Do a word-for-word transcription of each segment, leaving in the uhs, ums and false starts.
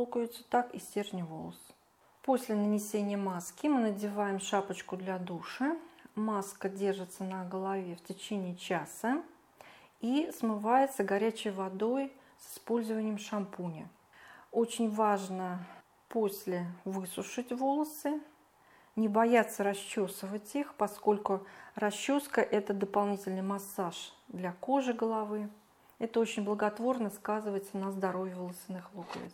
луковицу, так и стержни волос. После нанесения маски мы надеваем шапочку для душа. Маска держится на голове в течение часа и смывается горячей водой с использованием шампуня. Очень важно после высушить волосы, не бояться расчесывать их, поскольку расческа – это дополнительный массаж для кожи головы. Это очень благотворно сказывается на здоровье волосяных луковиц.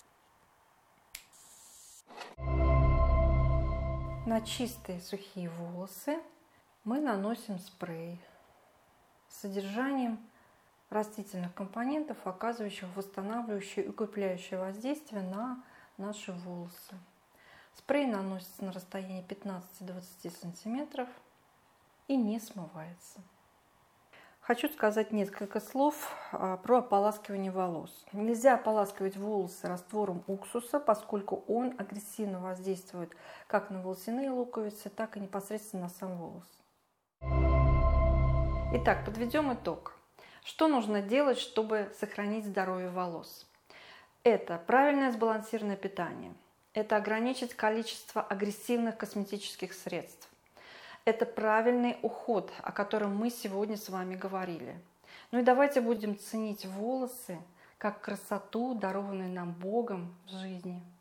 На чистые сухие волосы мы наносим спрей с содержанием растительных компонентов, оказывающих восстанавливающее и укрепляющее воздействие на наши волосы. Спрей наносится на расстоянии пятнадцати-двадцати сантиметров и не смывается. Хочу сказать несколько слов про ополаскивание волос. Нельзя ополаскивать волосы раствором уксуса, поскольку он агрессивно воздействует как на волосяные луковицы, так и непосредственно на сам волос. Итак, подведем итог. Что нужно делать, чтобы сохранить здоровье волос? Это правильное сбалансированное питание. Это ограничить количество агрессивных косметических средств. Это правильный уход, о котором мы сегодня с вами говорили. Ну и давайте будем ценить волосы как красоту, дарованную нам Богом в жизни.